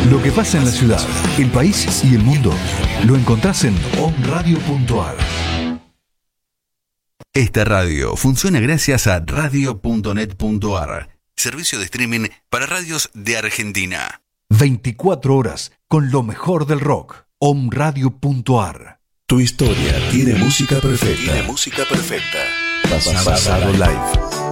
Lo que pasa en la ciudad, el país y el mundo lo encontrás en omradio.ar. Esta radio funciona gracias a radio.net.ar, servicio de streaming para radios de Argentina. 24 horas con lo mejor del rock. omradio.ar. Tu historia tiene música perfecta. Tiene música perfecta. Pasado Live.